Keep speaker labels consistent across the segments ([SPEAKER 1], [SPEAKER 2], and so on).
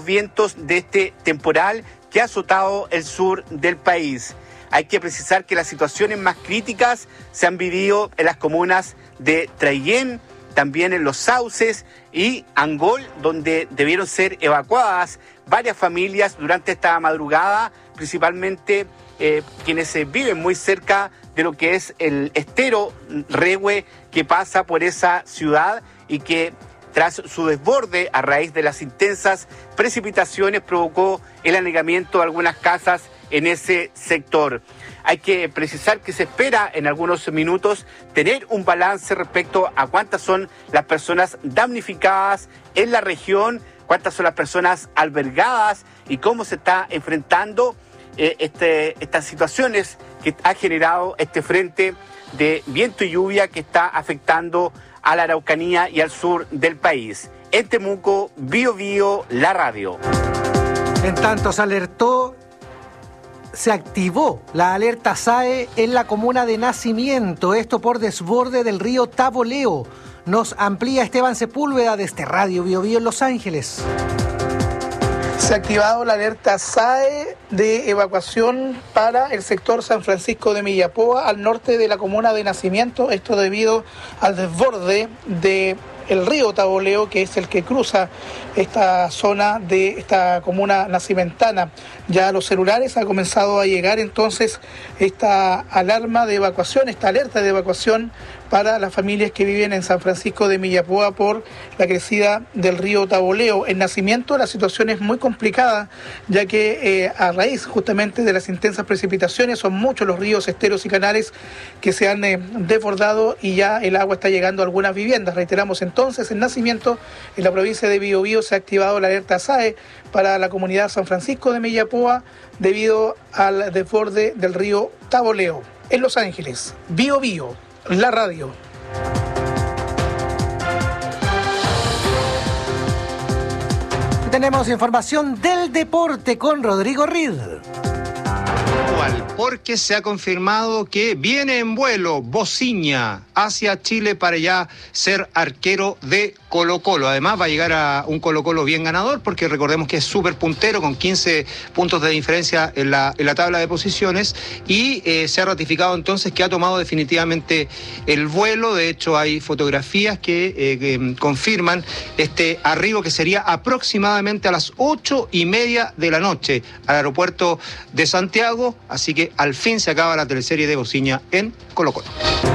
[SPEAKER 1] vientos de este temporal que ha azotado el sur del país. Hay que precisar que las situaciones más críticas se han vivido en las comunas de Traiguén, también en Los Sauces y Angol, donde debieron ser evacuadas varias familias durante esta madrugada, principalmente quienes viven muy cerca de lo que es el estero Rehue que pasa por esa ciudad y que tras su desborde a raíz de las intensas precipitaciones provocó el anegamiento de algunas casas en ese sector. Hay que precisar que se espera en algunos minutos tener un balance respecto a cuántas son las personas damnificadas en la región, cuántas son las personas albergadas y cómo se está enfrentando estas situaciones que ha generado este frente de viento y lluvia que está afectando a la Araucanía y al sur del país. En Temuco, Bío Bío, la radio.
[SPEAKER 2] En tanto se activó la alerta SAE en la comuna de Nacimiento, esto por desborde del río Taboleo. Nos amplía Esteban Sepúlveda desde Radio Bío Bío en Los Ángeles.
[SPEAKER 3] Se ha activado la alerta SAE de evacuación para el sector San Francisco de Millapoa, al norte de la comuna de Nacimiento, esto debido al desborde de el río Taboleo, que es el que cruza esta zona de esta comuna nacimentana. Ya a los celulares ha comenzado a llegar entonces esta alarma de evacuación, esta alerta de evacuación para las familias que viven en San Francisco de Millapoa por la crecida del río Taboleo. En Nacimiento la situación es muy complicada, ya que a raíz justamente de las intensas precipitaciones son muchos los ríos, esteros y canales que se han desbordado y ya el agua está llegando a algunas viviendas. Reiteramos entonces, en Nacimiento, en la provincia de Bío Bío, se ha activado la alerta SAE para la comunidad San Francisco de Millapoa debido al desborde del río Taboleo. En Los Ángeles, Bío Bío, la radio.
[SPEAKER 2] Tenemos información del deporte con Rodrigo Rid.
[SPEAKER 4] Porque se ha confirmado que viene en vuelo Bociña hacia Chile para ya ser arquero de Colo-Colo. Además va a llegar a un Colo-Colo bien ganador, porque recordemos que es súper puntero con 15 puntos de diferencia en la tabla de posiciones, y se ha ratificado entonces que ha tomado definitivamente el vuelo. De hecho hay fotografías que confirman este arribo, que sería aproximadamente a las 8:30 de la noche al aeropuerto de Santiago. Así que al fin se acaba la teleserie de Bociña en Colo-Colo.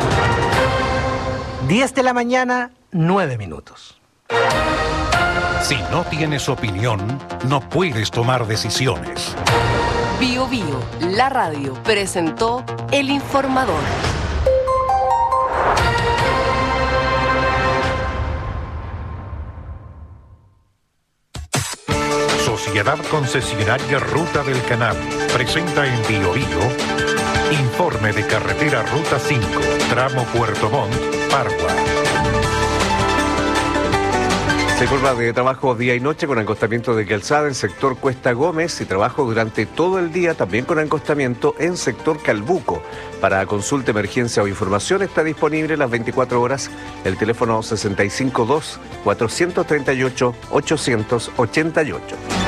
[SPEAKER 2] 10 de la mañana, 9 minutos.
[SPEAKER 5] Si no tienes opinión, no puedes tomar decisiones.
[SPEAKER 6] Bío Bío, la radio, presentó El Informador.
[SPEAKER 5] Sociedad Concesionaria Ruta del Canal presenta en Bío Bío informe de carretera Ruta 5, tramo Puerto Montt, Pargua.
[SPEAKER 7] Se informa de trabajo día y noche con acostamiento de calzada en sector Cuesta Gómez y trabajo durante todo el día también con acostamiento en sector Calbuco. Para consulta, emergencia o información está disponible las 24 horas el teléfono 652-438-888.